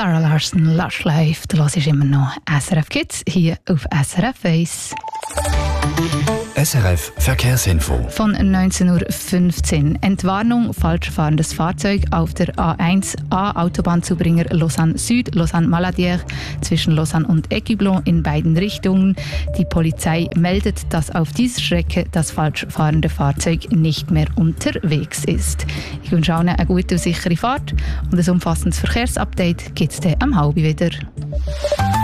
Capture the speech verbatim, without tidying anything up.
Sarah Larson, Lush Life. Du hörst immer noch S R F Kids hier auf S R F eins. S R F Verkehrsinfo. Von neunzehn Uhr fünfzehn. Entwarnung, falsch fahrendes Fahrzeug auf der A eins A Autobahnzubringer Lausanne Süd, Lausanne Maladière zwischen Lausanne und Ecublon in beiden Richtungen. Die Polizei meldet, dass auf dieser Strecke das falsch fahrende Fahrzeug nicht mehr unterwegs ist. Ich wünsche allen eine gute und sichere Fahrt und ein umfassendes Verkehrsupdate gibt es dann am halb wieder.